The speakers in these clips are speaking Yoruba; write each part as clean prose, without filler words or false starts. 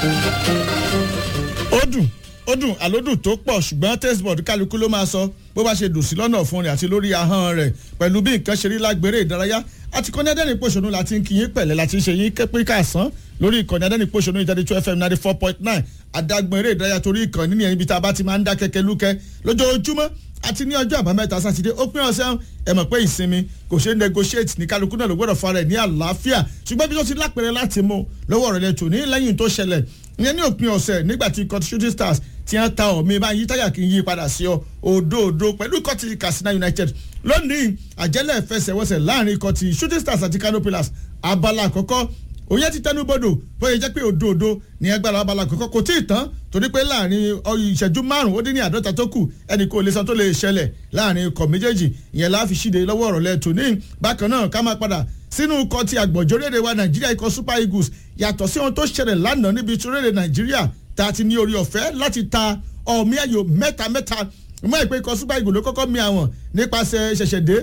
ó dùn àlódùn tó pọ̀ ṣùgbọ́n testboard kálukú ló máa sọ bó bá ṣe dùn sí lọ́nà fún rẹ̀ àti lórí ahọ́n rẹ̀ pẹ̀lú bí nǹkan ṣe rí lágbèrè ìdárayá àti ìkànnì Adẹ́rìn-Pòṣónú láti ń kí yín pẹ̀lẹ́ láti ń ṣe yín pé káàsán lórí ìkànnì Adẹ́rìn-Pòṣónú ìjáde 2FM 94.9 adágbọ̀n eré ìdárayá torí ìkànnì ní ibi tá a bá ti máa ń dá kẹ́kẹ́ lúkẹ́ lójoojúmọ́ àti ní ọjọ́ àbámẹ́ta sátidé ó pín ọ̀sẹ̀ ẹ mọ̀ pé ìsinmi kò ṣe é negotiate ní kálukú náà ló gbọ́dọ̀ fara ẹ̀ ní àlàáfíà ṣùgbọ́n bí tó ti lápẹ̀rẹ̀ láti mú lọ́wọ́ rẹ̀ lẹ́tọ̀ ní lẹ́yìn tó ṣẹlẹ̀ ìyẹn ní òpin ọ̀sẹ̀ nígbà tí ikọ̀ Shooting Stars ti ń ta ọ̀mí bá yí táyà kì í yí padà sí òdòdó pẹ̀lú ikọ̀ ti Katsina United lónìí àjẹlẹ̀ ìfẹsẹ̀wọnsẹ̀ láàrin ikọ̀ ti Shooting Stars àti Kano Pillars abala àkọ́kọ́ òye ti tẹnu bodò bóyá jẹ́ pé òdòdó ní agbára abala àkọ́kọ́ kò tí ì tán torí pé láàrin ìṣẹ́jú 5:50 tó kù ẹnì kò lè san tó lè ṣẹlẹ̀ láàrin ikọ̀ méjèèjì ìyẹn láàfi ṣíde lọ́wọ́ ọ̀rọ̀ lẹ́tọ̀ ní bákan náà ká máa padà sínú ikọ̀ ti àgbọ̀jọ́rẹ́rẹ́ wa Nàìjíríà ikọ̀ Super Eagles yàtọ̀ sí ohun tó ṣẹlẹ̀ lánàá níbi ìtúrẹ́rẹ́ Nàìjíríà tá a ti ní orí ọ̀fẹ́ láti ta ọ̀mí ayò mẹ́ta mọ́ ìpè ikọ̀ Super Eagles ló kọ́kọ́ mi àwọn nípasẹ̀ ṣẹ̀ṣẹ̀dé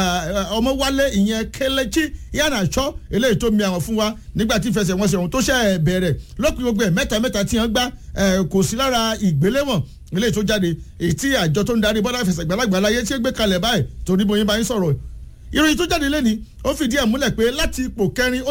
Ọmọwálé ìyẹn Kelechi Iheanacho eléyìí tó mi àwọn fún wa nígbà tí ìfẹsẹ̀wọnsẹ̀ ohun tó ṣẹ̀ bẹ̀rẹ̀ lópin gbogbo ẹ̀ mẹ́ta tí wọ́n gbá kò sí lára ìgbéléwọ̀n eléyìí tó jáde èyí tí àjọ tó ń darí bọ́lá ìfẹsẹ̀gbàlagbà láyé tí ó gbé kalẹ̀ báyìí torí bóyin bá ń sọ̀rọ̀ ìròyìn tó jáde lẹ́ni ó fìdí ẹ̀ múlẹ̀ pé láti ipò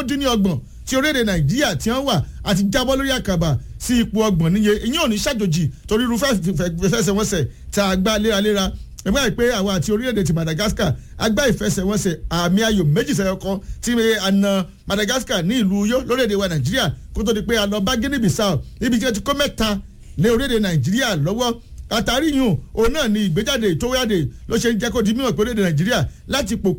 4 tí orílẹ̀-èdè Nàìjíríà tí wọ́n wà àti jábọ́ lórí àkàbà sí ipò 30 níye ìyẹn ò ní ṣàjòjì torí irúfẹ́ ìfẹsẹ̀wọnsẹ̀ tá a gbá léraléra ẹgbẹ́ ìpè àwọn àti orílẹ̀-èdè ti Madagascar agbá ìfẹsẹ̀wọnsẹ̀ àmì ayò 2-1 tí àna Madagascar ní ìlú Uyo lórílẹ̀-èdè wa Nàìjíríà kó tó di pé a lọ bá Guinea Bissau níbi tí wọ́n ti kó 3 lé orílẹ̀-èdè Nàìjíríà lọ́wọ́ àtàrí yùn òun náà ni ìgbéjáde ìtòwéjáde ló ṣe ń jẹ́ kó di mímọ̀ pé orílẹ̀-èdè Nàìjíríà láti ipò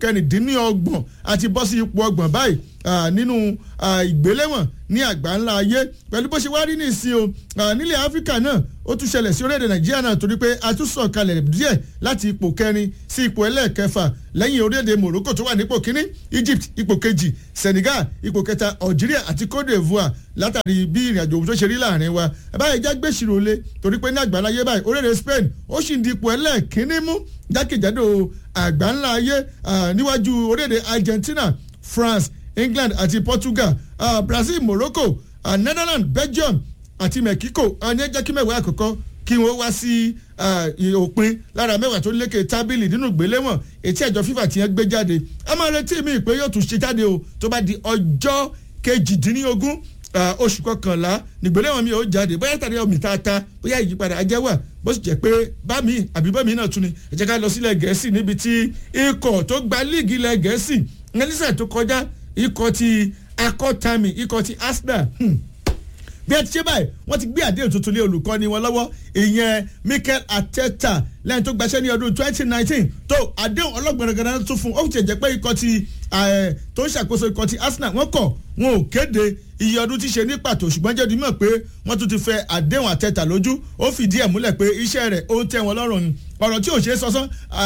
29 àti bọ́ sí ipò 30 báyìí nínú ìgbéléwọ̀n ní àgbáńlá ayé pẹ̀lú bó ṣe wá rí nìsín o nílẹ̀ Áfíríkà náà ó tún ṣẹlẹ̀ sí orílẹ̀-èdè Nàìjíríà náà torí pé a tún sọ̀ kalẹ̀ díẹ̀ láti ipò 4 sí ipò ẹlẹ́ẹ̀kẹfà lẹ́yìn orílẹ̀-èdè Morocco tó wà nípò 1 Egypt ipò 2 Senegal ipò 3 Algeria àti Cote d'Ivoire látàrí bí ìrìnàjò tó ṣe rí láàrin wa báyìí já gbèsìrò lé torí pé ní àgbáńlá ayé báyìí orílẹ̀-èdè Spain ó sì ń di ipò ẹlẹ́ẹ̀kínní mú jákèjádò àgbáńlá ayé níwájú orílẹ̀-èdè Argentina, France, England àti Portugal, Brazil, Morocco, Netherlands, Belgium àti Mexico ní ẹjẹ́ kí mẹ́wàá àkọ́kọ́ kí wọ́n wá sí òpin lára mẹ́wàá tó lékè tábìlì nínú ìgbéléwọ̀n ètí àjọ FIFA ti yẹn gbé jáde a máa retí mi pé yóò tún ṣe jáde o tó bá di ọjọ́ 18 oṣù kọkànlá nígbéléwọ̀n mi ò jáde bóyá tàbí ọmọ ìtaata bóyá ìyípadà ajẹ́wà bó sì jẹ́ pé bá mi àbí bá mi náà tún ni ẹ jẹ́ ká lọ sílẹ̀ Gẹ̀ẹ́sì níbi tí ikọ̀ tó gba líìgì ilẹ̀ Gẹ̀ẹ́sì nílísẹ̀ tó kọjá ikọ̀ ti akọ́tàmì ikọ̀ ti Arsenal bí ẹ ti ṣe báyìí wọ́n ti gbé àdéhùn tuntun lé olùkọ́ni wọn lọ́wọ́ ìyẹn Mikel Arteta lẹ́yìn tó gbaṣẹ́ ní ọdún 2019 tó àdéhùn ọlọ́gbọ̀nrẹ́gàdá tún fún ó ti jẹ́ pé ikọ̀ ti tó ń ṣàkóso ikọ̀ ti Arsenal wọ́n kọ̀ wọn ò kéde iye ọdún tí ṣe ní pàtó ṣùgbọ́n jẹ́ dimọ̀ pé wọ́n tún ti fẹ́ àdéhùn Arteta lójú ó fìdí ẹ̀ múlẹ̀ pé iṣẹ́ rẹ̀ ó ń tẹ́ wọn lọ́rùn ni ọ̀rọ̀ tí ò ṣe é sọ́sán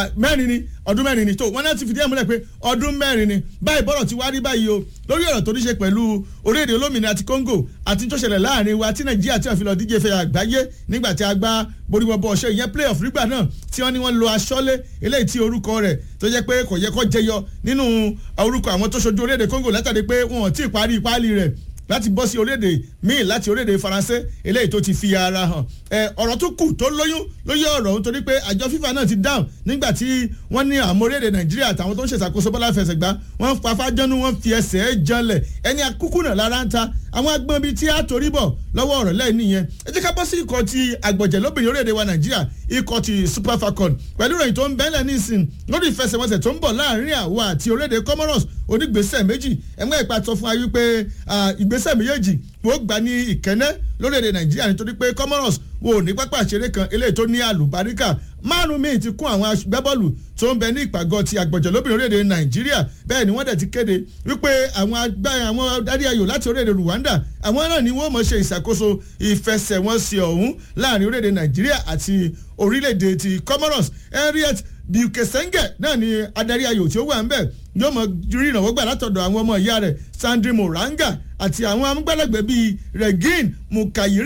ọdún mẹ́rin ni tó wọ́n náà ti fìdí ẹ̀ múlẹ̀ pé ọdún mẹ́rin ni báyìí bọ́rọ̀ ti wá rí báyìí o lórí ọ̀rọ̀ tó ní ṣe pẹ̀lú orílẹ̀-èdè olómìnira ti Congo àti tó ṣẹlẹ̀ láàrin wa tí Nàìjíríà tí wọ́n fi lọ díje fẹ́ àgbáyé nígbà tí a gbá boríwọ́bọ̀ ọ̀ṣẹ́ ìyẹn play-off nígbà náà tí wọ́n ní wọ́n lo aṣọ́lé eléyìí tí orúkọ rẹ̀ tó jẹ́ pé kò yẹ kó jẹyọ nínú orúkọ àwọn tó ṣojú orílẹ̀-èdè Congo látàrí pé wọn ò tí ì parí ìpáàlì rẹ̀ láti bọ́ sí orílẹ̀-èdè míì láti orílẹ̀-èdè Faransé eléyìí tó ti fi ara hàn ọ̀rọ̀ tó kù tó lóyún lóyè ọ̀rọ̀ nítorí pé àjọ FIFA náà ti dáhùn nígbà tí wọ́n ní àwọn orílẹ̀-èdè Nàìjíríà àtàwọn tó ń ṣèṣàkóso bọ́lá fẹsẹ̀gbá wọ́n fafájọ́nú wọ́n fi ẹsẹ̀ janlẹ̀ ẹni akúkú náà lára ń ta àwọn agbọ́n bíi tí a torí bọ̀ lọ́wọ́ ọ̀rọ̀ lẹ́yìn nìyẹn ẹ jẹ́ ká bọ́ sí ikọ̀ ti àgbọ̀jẹ̀ lóbìnrin orílẹ̀-èdè wa Nàìjíríà ikọ̀ ti Super Falcon pẹ̀lú ìròyìn tó ń bẹ́lẹ̀ nísìn lórí ìfẹsẹ̀wọnsẹ̀ tó ń bọ̀ láàrin àwa àti orílẹ̀-èdè Comoros onígbésẹ̀ méjì ẹ̀mọ́ ìpa sọ fún wa wípé ìgbésẹ̀ méjèèjì wọ́n gbà ní ìkẹ́nẹ́ lórílẹ̀-èdè Nàìjíríà nítorí pé Comoros wo ní pápá àṣeré kan eléyìí tó ní àlùbáríkà 5 míì ti kún àwọn agbábọ́ọ̀lù tó ń bẹ ní ìpàgọ́ ti àgbọ̀jẹ̀ lóbìnrin orílẹ̀-èdè Nàìjíríà bẹ́ẹ̀ ni wọ́n dẹ̀ ti kéde wípé àwọn adarí ayò láti orílẹ̀-èdè Rwanda àwọn náà ni wọ́n mọ̀ ṣe ìṣàkóso ìfẹsẹ̀wọnsẹ̀ ọ̀hún láàrin orílẹ̀-èdè Nàìjíríà àti orílẹ̀-èdè ti Comoros Henriette Bukesenge náà ni adarí ayò tí ó wà ń bẹ̀ yóò mọ rí ìrànwọ́ gbà látọ̀dọ̀ àwọn ọmọ ìyá rẹ̀ Sandri Moranga àti àwọn amúgbálẹ́gbẹ̀ẹ́ bíi Regine Mukayiringa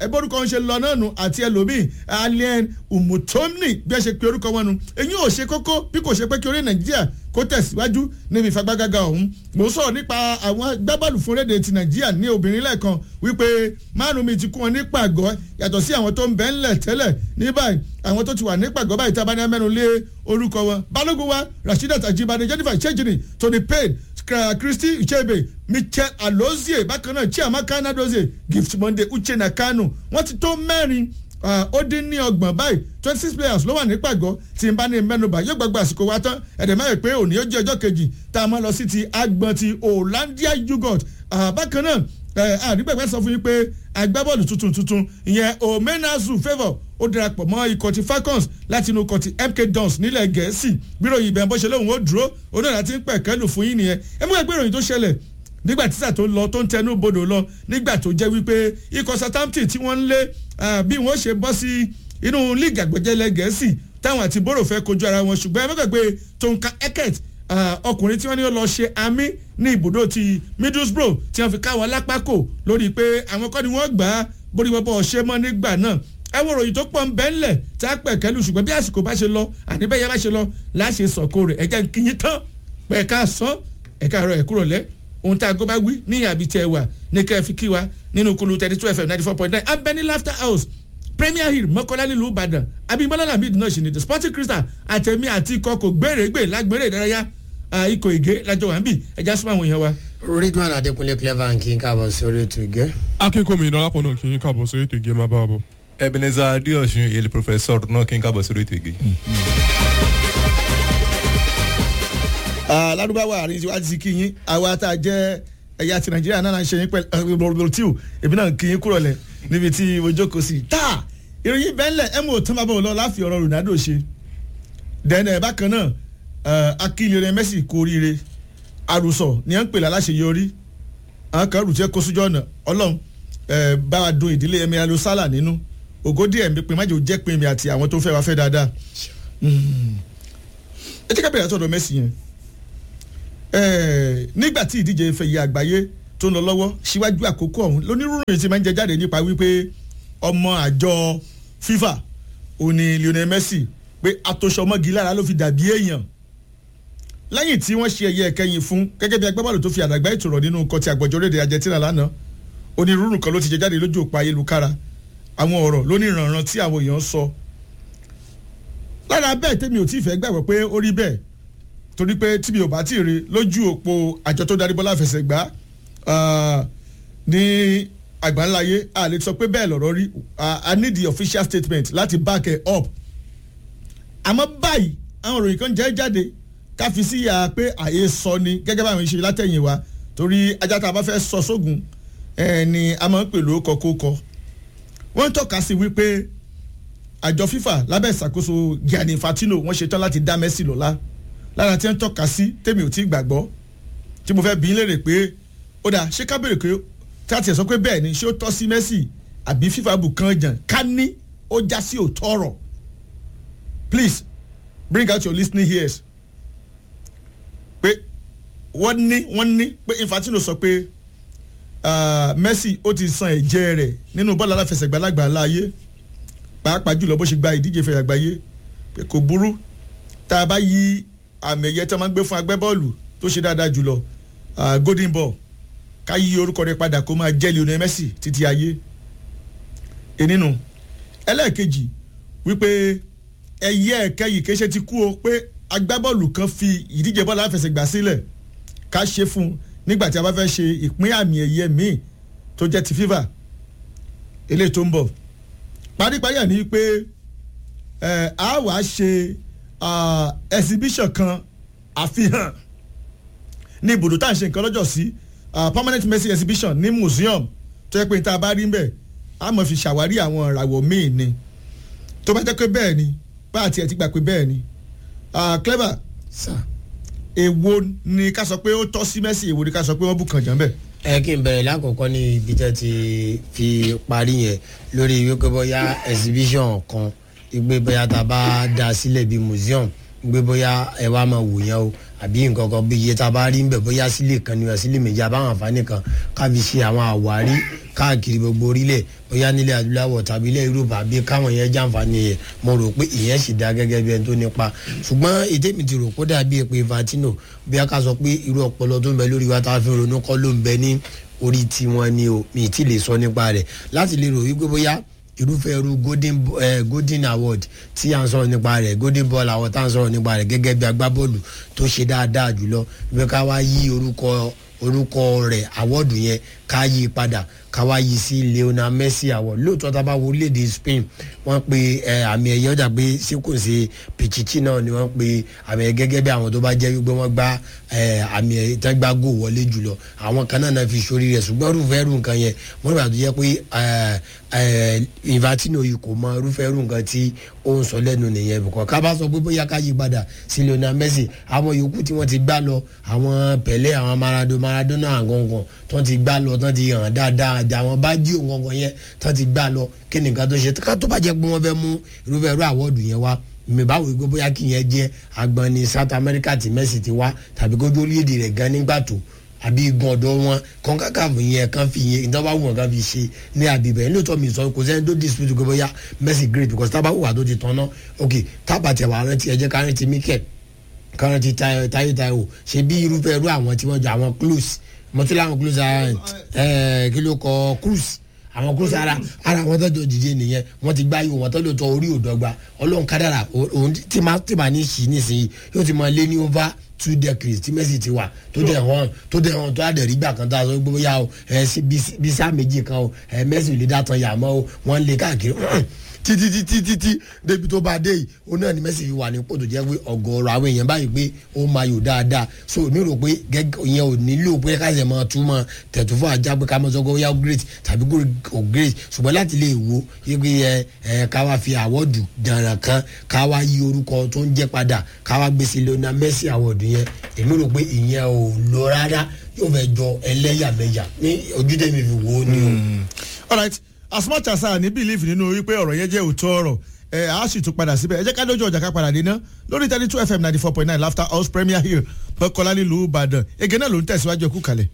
ẹgbẹ́ orúkọ wọn ṣe lọ náà nù àti ẹlòmíì Alien Umutomni bí ẹ ṣe pe orúkọ wọn nù èyí ò ṣe kókó bí kò ṣe pé kí orí Nàìjíríà kó tẹ̀síwájú níbi ìfagbágágá ọ̀hún mò ń sọ̀rọ̀ nípa àwọn gbábọ́ọ̀lù fún orílẹ̀-èdè ti Nàìjíríà ní obìnrin lẹ́ẹ̀kan wípé márùn-ún mi ti kún wọn ní pàgọ́ yàtọ̀ sí àwọn tó ń bẹ ńlẹ̀ tẹ́lẹ̀ ní báyìí àwọn tó ti wà ní pàgọ́ báyìí tí a bá ní amẹ́nu lé orúkọ wọn Balógun wa Rasheedat Ajibade Jennifer Chejini Tony Payne Christy Uchebe Michel Alozie bákan náà Chiamaka Nnadozie Gift Monday Uchenna Kanu wọ́n ti tó mẹ́rin ó dín ní 30 báyìí 26 players ló wà ní pàgọ́ tí n bá ní mẹ́nubà yóò gbàgbà àsìkò wa tán ẹ̀dẹ̀ mẹ́rin pé òní ó jẹ́ ọjọ́ kejì tá a máa lọ sí ti agbọ̀n ti Hollandia Yogurt bákan náà àdìgbàgbà sọ fún yín pé agbábọ́ọ̀lù tuntun ìyẹn Omenazu Favour ó darapọ̀ mọ́ ikọ̀ ti Falcons láti inú ikọ̀ ti MK Dons nílẹ̀ Gẹ̀ẹ́sì gbèròyìn ìbẹ̀rẹ̀ bó ṣe lóhùn ó dúró òun náà láti ń pẹ̀kẹ́lù fún yín nìyẹn ẹ mú ẹgbẹ́ ìròyìn tó ṣẹlẹ̀ nígbà tí sà tó lọ tó ń tẹnu bodò lọ nígbà tó jẹ́ wípé ikọ̀ Southampton tí wọ́n ń lé bí wọ́n ṣe bọ́ sí inú líìgì àgbọ̀jẹ̀lẹ̀ Gẹ̀ẹ́sì táwọn àti Boro fẹ́ kojú ara wọn ṣùgbọ́n ẹ mẹ́gbẹ̀gbẹ́ Tonka Eckert ọkùnrin tí wọ́n ní ó lọ ṣe àmì ní ibùdó ti Middlesbrough tí wọ́n fi káwọn lápákò lórí pé àwọn kọ́ ni wọ́n gbà á borí wọ́n bọ́ ṣe mọ́ nígbà náà ẹwọ́n ròyìn tó pọ̀ ń bẹ́ ńlẹ̀ tá a pẹ̀ kẹ́lù ṣùgbọ́n bí àsìkò bá ṣe lọ àní bẹ́ẹ̀ yẹn bá ṣe lọ láṣẹ sọ̀kò rẹ̀ ẹ̀jẹ̀ ń kíyìn tán pẹ̀ka sán ẹ̀ka àrọ̀ ẹ̀kúrọ̀ lẹ́ ohun tá a gbọ́ bá wí ní àbí tẹ́ wà ní kẹ́ ẹ fi kí wa nínú kulu 32 FM 94.9 abẹ́ni Laughter House Premier Hill Mọ́kọ́lá nílùú Ìbàdàn Abímbọ́lá Lamid náà ṣì ní the Sporting Crystal àtẹ̀mí àti ikọ̀ kò gbèrègbè lágbèrè ìdárayá ikọ̀ ìgé lájọ wà ń bì ẹja súnmọ́ àwọn èèyàn wa. Ridwan Adékúnlé Clever kí n káàbọ̀ sórí ètò ìgé. akínkùnmí ìdánlápọ̀ náà kí n káàbọ̀ sórí ètò ìgé máa bá wa bọ̀. Ebenezer Adéọ̀sùn èlé professor náà kí n káàbọ̀ sórí ètò ìgé. ládùúgbò àárín tí wàá ti kí yín àwa tá a jẹ́ ẹ̀yà ti Nàìjíríà náà ṣe yín pẹ̀lú tíù èmi náà kí yín kúrò lẹ̀ níbi tí mo jókòó sí tá ìròyìn bẹ́ẹ̀lẹ̀ ẹ̀ mú òtún bá bọ̀ lọ láfi ọ̀rọ̀ Ronaldo ṣe dẹ́nẹ̀ bákan náà akílẹ̀ Messi kú oríire àròsọ ni à ń pè láláṣeyọrí àwọn kan rùtẹ́ kó sójú ọ̀nà Ọlọ́run bá wa dùn ìdílé ẹ̀mí alo sálà nínú ògòdì ẹ̀mí pé májò jẹ́ pé mi àti àwọn tó fẹ́ wa fẹ́ dáadáa ẹ jẹ́ ká bẹ̀rẹ̀ àtọ̀dọ̀ Messi yẹn nígbà tí ìdíje ìfẹ̀yẹ àgbáyé tó ń lọ lọ́wọ́ síwájú àkókò ọ̀hún lónírúurú ti máa ń jẹ jáde nípa wípé ọmọ àjọ FIFA òní Lionel Messi pé àtòṣọmọgì lára ló fi dàbí èèyàn lẹ́yìn tí wọ́n ṣe ẹ̀yẹ ẹ̀kẹyìn fún gẹ́gẹ́ bí agbábọ́ọ̀lù tó fi àdàgbà ìtòrọ̀ nínú kọtí àgbọ̀jọ́ orílẹ̀-èdè Argentina lánàá onírúurú kan ló ti jẹ jáde lójú òpó ayélujára àwọn ọ̀rọ̀ lóníranran tí àwọn èèyàn sọ lára bẹ́ẹ̀ tèmi ò tí ì fẹ́ gbàgbọ́ pé ó rí bẹ́ẹ̀ torí pé tí mi ò bá tí ì rí lójú òpó àjọ tó darí bọ́lá àfẹsẹ̀gbá ní àgbáńláyé a lè sọ pé bẹ́ẹ̀ lọ̀rọ̀ rí I need the official statement láti back it up àmọ́ báyìí àwọn òròyìn kan jẹ́ jáde ká fi sí ya pé àyè sọ ni gẹ́gẹ́ bá àwọn ìṣe látẹ̀yìn wa torí ajá tá a bá fẹ́ sọ sógun ni a máa ń pè lóko kókọ wọ́n ń tọ́ka sí wípé àjọ FIFA lábẹ́ ìṣàkóso Gianni Infantino wọ́n ṣetán láti dá Messi lọ́lá lára tí wọ́n ń tọ́ka sí tèmi ò tí ì gbàgbọ́ tí mo fẹ́ bí ń lérè pé ó dà ṣé ká béèrè pé tí a ti sọ pé bẹ́ẹ̀ ni ṣé ó tọ́ sí Messi àbí FIFA bù kan jàn ká ní ó já sí òótọ́ ọ̀rọ̀ please bring out your listening ears pé wọ́n ní pé Infantino sọ pé Messi ó ti san ẹ̀jẹ̀ rẹ̀ nínú bọ́ọ̀lù aláfẹsẹ̀gbá lágbàá ayé pàápàá jùlọ bó ṣe gba ìdíje fẹ̀yà àgbáyé pé kò burú tá a bá yí àmì ẹ̀yẹ tó máa ń gbé fún agbábọ́ọ̀lù tó ṣe dáadáa jùlọ golden ball ká yí orúkọ rẹ̀ padà kó máa jẹ́ Lionel Messi títí ayé ẹnìnú ẹlẹ́ẹ̀kejì wípé ẹ̀yẹ ẹ̀kẹyì kéṣe ti kú o pé agbábọ́ọ̀lù kan fi ìdíje bọ́ọ̀lù aláfẹsẹ̀gbá sílẹ̀ ká ṣe fún un nígbà tí a bá fẹ́ ṣe ìpín àmì ẹ̀yẹ míì tó jẹ́ ti FIFA eléyìí tó ń bọ̀ paríparí ẹ̀ ní pé a wàá ṣe exhibition kan àfihàn ní ibùdó tá à ń ṣe nǹkan lọ́jọ́ sí permanent Messi exhibition ní museum tó yẹ pé tá a bá rí ń bẹ̀ a mọ̀ fi ṣàwárí àwọn ìràwọ̀ míì ni tó bá jẹ́ pé bẹ́ẹ̀ ni bá àti ẹ̀ ti gbà pé bẹ́ẹ̀ ni Clever èwo ni ká sọ pé ó tọ́ sí Messi èwo ni ká sọ pé wọ́n bù kàn jàn bẹ́ẹ̀. kí n bẹ̀rẹ̀ lákòókò ní ibi tẹ́ ti fi parí yẹn lórí wípé bóyá exhibition kan ìgbé bóyá tá a bá dá sílẹ̀ bíi museum ìgbé bóyá ẹ wá máa wò yẹn o àbí nǹkan kan bí iye tá a bá rí ń bẹ̀ bóyá sílé kan ní sílé méjì àbáwọn àǹfààní kan ká fi ṣe àwọn àwárí káàkiri gbogbo orílẹ̀ bóyá nílẹ̀ adúláwọ̀ tàbí ilẹ̀ Europe àbí káwọn yẹn jàǹfààní yẹn mo rò pé ìyẹn sì dá gẹ́gẹ́ bí ẹni tó nípa ṣùgbọ́n ètè mi ti rò kó dàbí pé Infantino bí a ká sọ pé irú ọpọlọ tó ń bẹ lórí wa tá a fi ronú kọ́ ló ń bẹ ní orí tiwọn ni o mi ti lè sọ nípa rẹ̀ láti lè rò wípé bóyá irúfẹ́ irú golden award tí à ń sọ̀rọ̀ nípa rẹ̀ golden ball award tá à ń sọ̀rọ̀ nípa rẹ̀ gẹ́gẹ́ bí agbábọ́ọ̀lù tó ṣe dáadáa jùlọ bí ká wá yí orúkọ rẹ̀ awọ́ọ̀dù yẹn ká yí padà ká wá yí sí Lionel Messi award lóòótọ́ tá a bá wo léde Spain wọ́n pe àmì ẹ̀yẹ ọjà pé ṣé kò ṣe Pichichi náà ni wọ́n pe àmì ẹ̀yẹ gẹ́gẹ́ bí àwọn tó bá jẹ́ wípé wọ́n gba àmì ẹ̀yẹ tẹ́ gbá gò wọlé jùlọ àwọn kan náà fi sórí rẹ̀ ṣùgbọ́n irúfẹ́ irú nǹkan yẹn wọ́n nígbà tó jẹ́ pé Infantino yìí kò mọ irúfẹ́ irú nǹkan tí ó ń sọ lẹ́nu nìyẹn bùkọ́ ká bá sọ pé bóyá ká yí padà sí Lionel Messi àwọn yòókù tí wọ́n ti gbá lọ àwọn Pelé àwọn Maradona àgọ̀ngàn tó ti gbá lọ tó ti hàn dáadáa àjà àwọn bá jí òun gangan yẹn tó ti gbá lọ kí nìkan tó ṣe ká tó bá jẹ́ pé wọ́n fẹ́ mú irúfẹ́ irú àwọ̀dù yẹn wá mi báwo gbé bóyá kí yẹn jẹ́ agbọn ní South America tí Messi ti wá tàbí kójú orílẹ̀-èdè rẹ̀ gan nígbà tó àbí igun ọ̀dọ́ wọn kọ́ńkàkàfù yẹn kan fi yẹn ìdánwò àwọn kan fi ṣe ní àbíbẹ̀ lóòótọ́ mi sọ kò sẹ́ni tó dispute gbé bóyá Messi great because tábà wà tó ti tán náà ok tábà tẹ̀ wà rántí ẹ̀jẹ̀ kárántí Mikel kárántí Táyọ̀ ṣe bí irúfẹ́ irú àwọn tí wọ́n jọ àwọn close mọ́tò láwọn close kí ló kọ cruise àwọn cruise ara wọn tọ́jú dìde nìyẹn wọ́n ti gbá yìí wọ́n tọ́jú tọ́ orí òdọ́gba Ọlọ́run kádàrà òun tí máa ní sí nísìnyí yóò ti máa lé ní over 2 decades tí Messi ti wà tó dẹ̀ hàn tó àdẹ̀rí gbà kan tá a sọ gbogbo yà o bí sáà méjì kan o Messi ò lè dá tan yà mọ́ o wọ́n lé káàkiri títí débi tó bá dé yìí ó náà ni Messi fi wà ní pò tó jẹ́ pé ọ̀gọ̀ọ̀rọ̀ àwọn èèyàn báyìí pé ó máa yò dáadáa so mi rò pé ìyẹn ò nílò pé káṣẹ̀ máa túmọ̀ tẹ̀tù fún ajá pé ká máa sọ pé ó yá great tàbí kò great ṣùgbọ́n láti lè wo yípe ká wá fi àwọ̀dù dànràn kan ká wá yí orúkọ tó ń jẹ́ padà ká wá gbé sí Lionel Messi àwọ̀dù yẹn èmi rò pé ìyẹn ò lọ rárá yóò fẹ́ jọ ẹlẹ́yàmẹ̀yà ní ojúdé mi fi wo ni o. All right. As much as I believe nínú wípé ọ̀rọ̀ yẹn jẹ́ òótọ́ ọ̀rọ̀ a sì tún padà síbẹ̀ ẹ jẹ́ ká lójú ọjà ká padà dé ná lórí 32 FM 94.9 Laughter House Premier Hill Mọ́kọ́lá nílùú Ìbàdàn ege náà ló ń tẹ̀síwájú ẹkú kalẹ̀.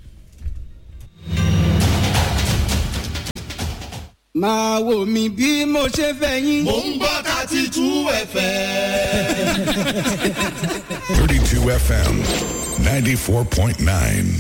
máa wò mí bí mo ṣe fẹ́ yín. Mo ń gbọ́ 32 FM. 32 FM 94.9.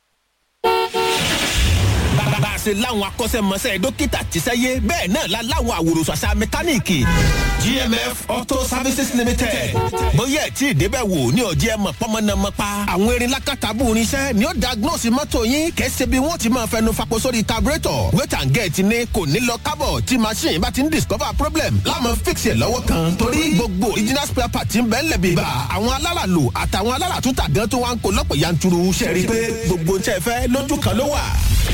bá a ṣe láwọn akọ́ṣẹ́mọṣẹ́ dókítà tíṣẹ́yé bẹ́ẹ̀ náà la láwọn àwòrán àṣà mẹkáníìkì. GMF Auto Services Limited. bóyá ẹ̀ tí ì débẹ̀ wò ní ọ̀jẹ̀ mọ̀ pọ́nmọ́nàmọ́pa. àwọn erin lákàtàbù irinṣẹ́ ni ó diagnose mọ́tò yín kẹ́sẹ́ bí wọ́n ti máa fẹnu fapò sórí carburetor. wait and get ni kò ní lọ kábọ̀ tí machine bá ti ń discover problem. láàmú fix ẹ̀ lọ́wọ́ kan torí gbogbo original spare part ń bẹ́ẹ̀ lẹ̀ bíbá. àwọn aláràlù àtàwọn aláràtúntà gan tó wá ń kó lọ́pọ̀ yanturu ṣẹ́ẹ̀rí pé gbogbo ń tẹ́ fẹ́ lójú kan ló wà.